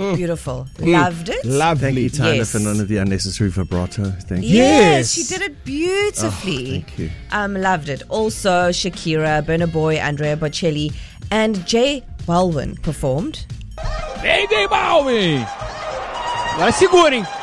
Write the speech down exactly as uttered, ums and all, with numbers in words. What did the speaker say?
Mm. Beautiful. Mm. Loved it. Lovely. Thank you, Tyler, yes. for none of the unnecessary vibrato. Thank you. Yes, Yes. she did it beautifully. Oh, thank you. Um, loved it. Also, Shakira, Burna Boy, Andrea Bocelli, and J Balvin performed. Vem, J Balvin! Agora segurem!